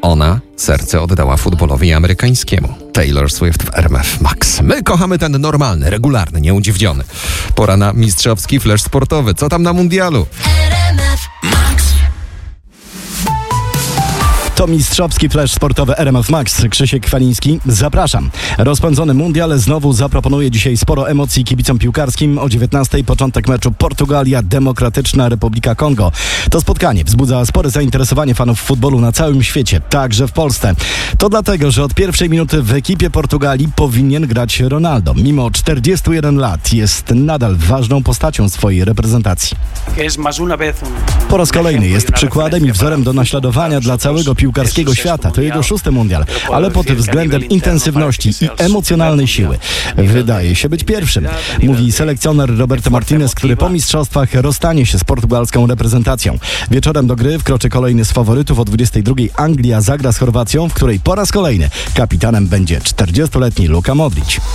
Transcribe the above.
Ona serce oddała futbolowi amerykańskiemu. Taylor Swift w RMF Max. My kochamy ten normalny, regularny, nieudziwniony. Pora na mistrzowski flash sportowy. Co tam na mundialu? To mistrzowski flash sportowy RMF Max. Krzysiek Kwaliński, zapraszam. Rozpędzony mundial znowu zaproponuje dzisiaj sporo emocji kibicom piłkarskim. O 19:00 początek meczu Portugalia, Demokratyczna Republika Kongo. To spotkanie wzbudza spore zainteresowanie fanów futbolu na całym świecie, także w Polsce. To dlatego, że od pierwszej minuty w ekipie Portugalii powinien grać Ronaldo. Mimo 41 lat jest nadal ważną postacią swojej reprezentacji. Po raz kolejny jest przykładem i wzorem do naśladowania dla całego piłkarskiego świata. To jego 6. mundial, ale pod względem intensywności i emocjonalnej siły wydaje się być pierwszym, mówi selekcjoner Roberto Martinez, który po mistrzostwach rozstanie się z portugalską reprezentacją. Wieczorem do gry wkroczy kolejny z faworytów. O 22:00 Anglia zagra z Chorwacją, w której po raz kolejny kapitanem będzie 40-letni Luka Modrić.